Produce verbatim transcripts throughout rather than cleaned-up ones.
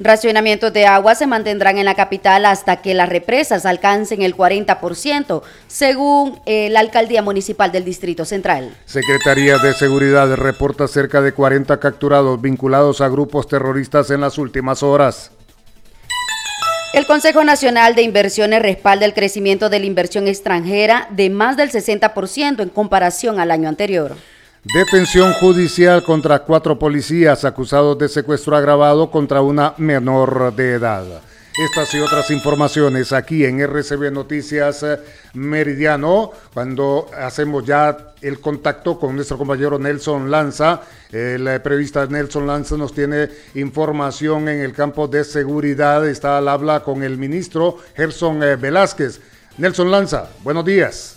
Racionamientos de agua se mantendrán en la capital hasta que las represas alcancen el cuarenta por ciento, según eh, la Alcaldía Municipal del Distrito Central. Secretaría de Seguridad reporta cerca de cuarenta capturados vinculados a grupos terroristas en las últimas horas. El Consejo Nacional de Inversiones respalda el crecimiento de la inversión extranjera de más del sesenta por ciento en comparación al año anterior. Detención judicial contra cuatro policías acusados de secuestro agravado contra una menor de edad. Estas y otras informaciones aquí en R C B Noticias Meridiano, cuando hacemos ya el contacto con nuestro compañero Nelson Lanza. El periodista Nelson Lanza nos tiene información en el campo de seguridad. Está al habla con el ministro Gerson Velázquez. Nelson Lanza, buenos días.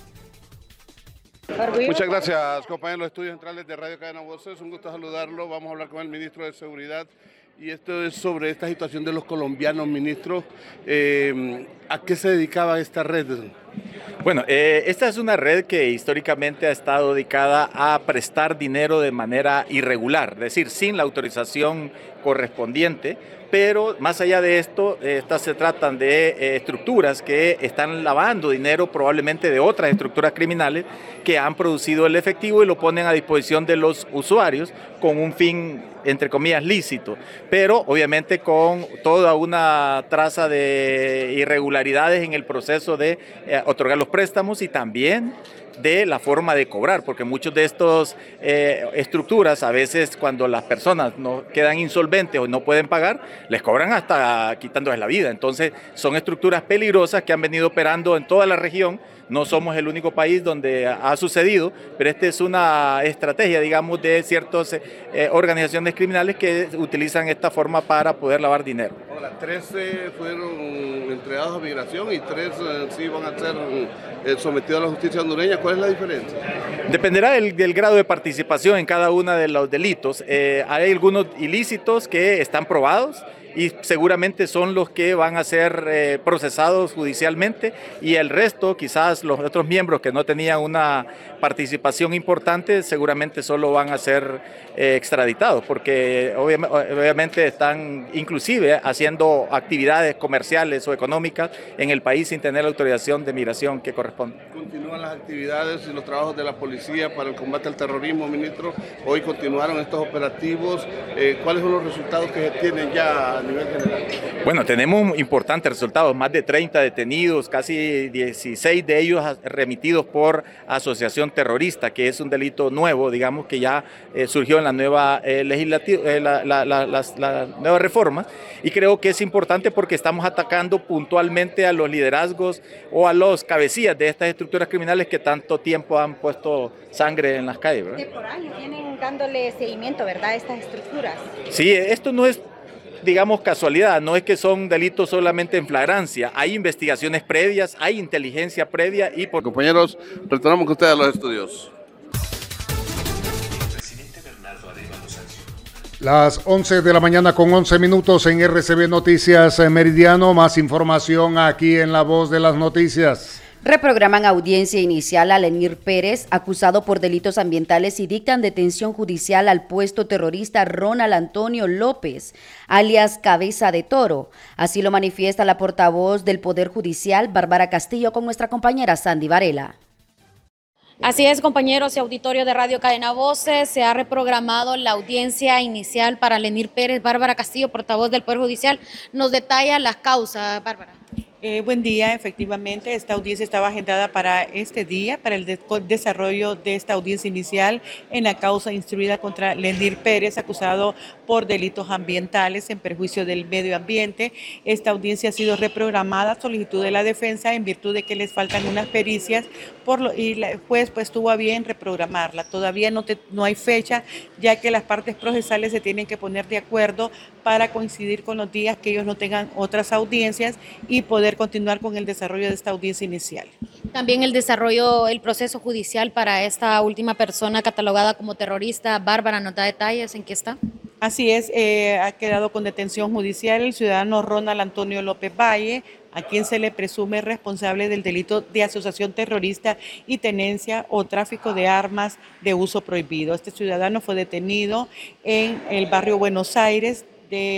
Muchas gracias, compañeros de los estudios centrales de Radio Cadena Voces. Un gusto saludarlo. Vamos a hablar con el ministro de Seguridad. Y esto es sobre esta situación de los colombianos, ministro. Eh, ¿A qué se dedicaba esta red? Bueno, eh, esta es una red que históricamente ha estado dedicada a prestar dinero de manera irregular, es decir, sin la autorización correspondiente, pero más allá de esto, estas se tratan de eh, estructuras que están lavando dinero probablemente de otras estructuras criminales que han producido el efectivo y lo ponen a disposición de los usuarios con un fin, entre comillas, lícito, pero obviamente con toda una traza de irregularidades en el proceso de eh, otorgar los préstamos y también de la forma de cobrar, porque muchas de estas eh, estructuras, a veces cuando las personas no quedan insolventes o no pueden pagar, les cobran hasta quitándoles la vida. Entonces son estructuras peligrosas que han venido operando en toda la región. No somos el único país donde ha sucedido, pero esta es una estrategia, digamos, de ciertas eh, organizaciones criminales que utilizan esta forma para poder lavar dinero. Ahora, tres eh, fueron entregados a migración y tres eh, sí van a ser eh, sometidos a la justicia hondureña. ¿Cuál es la diferencia? Dependerá del, del grado de participación en cada uno de los delitos. Eh, hay algunos ilícitos que están probados y seguramente son los que van a ser eh, procesados judicialmente, y el resto, quizás los otros miembros que no tenían una participación importante, seguramente solo van a ser eh, extraditados, porque obviamente, obviamente están inclusive haciendo actividades comerciales o económicas en el país sin tener la autorización de migración que corresponde. Continúan las actividades y los trabajos de la policía para el combate al terrorismo, ministro. Hoy continuaron estos operativos. Eh, ¿Cuáles son los resultados que se tienen ya a nivel general? Bueno, tenemos importantes resultados, más de treinta detenidos, casi dieciséis de ellos remitidos por asociación terrorista, que es un delito nuevo, digamos, que ya eh, surgió en la nueva eh, legislativa, eh, la, la, la, la, la nueva reforma, y creo que es importante porque estamos atacando puntualmente a los liderazgos o a los cabecillas de estas estructuras criminales que tanto tiempo han puesto sangre en las calles, ¿verdad? Por años vienen dándole seguimiento, ¿verdad?, a estas estructuras. Sí, esto no es, digamos, casualidad, no es que son delitos solamente en flagrancia, hay investigaciones previas, hay inteligencia previa y por... Compañeros, retornamos con ustedes a los estudios. Las once de la mañana con once minutos en R C B Noticias Meridiano. Más información aquí en La Voz de las Noticias. Reprograman audiencia inicial a Lenir Pérez, acusado por delitos ambientales, y dictan detención judicial al puesto terrorista Ronald Antonio López, alias Cabeza de Toro. Así lo manifiesta la portavoz del Poder Judicial, Bárbara Castillo, con nuestra compañera Sandy Varela. Así es, compañeros y auditorio de Radio Cadena Voces, se ha reprogramado la audiencia inicial para Lenir Pérez. Bárbara Castillo, portavoz del Poder Judicial, nos detalla las causas. Bárbara. Eh, buen día, efectivamente, esta audiencia estaba agendada para este día, para el de desarrollo de esta audiencia inicial en la causa instruida contra Lenir Pérez, acusado por delitos ambientales en perjuicio del medio ambiente. Esta audiencia ha sido reprogramada a solicitud de la defensa en virtud de que les faltan unas pericias por lo, y el juez pues tuvo a bien reprogramarla. Todavía no, te, no hay fecha, ya que las partes procesales se tienen que poner de acuerdo para coincidir con los días que ellos no tengan otras audiencias y poder continuar con el desarrollo de esta audiencia inicial. También el desarrollo, el proceso judicial para esta última persona catalogada como terrorista. Bárbara, ¿nos da detalles en qué está? Así es, eh, ha quedado con detención judicial el ciudadano Ronald Antonio López Valle, a quien se le presume responsable del delito de asociación terrorista y tenencia o tráfico de armas de uso prohibido. Este ciudadano fue detenido en el barrio Buenos Aires de